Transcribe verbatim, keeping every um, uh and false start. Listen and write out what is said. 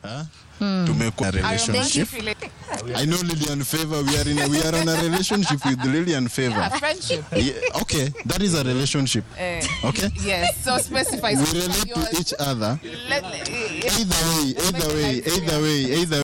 Huh? To make a relationship. I know Lillian Favor. We are in a, we are on a relationship with Lillian Favor. Yeah, friendship. Yeah, okay, that is a relationship. Uh, okay. Yes. So specify. We relate to each other. Let, either way, either way, either way, either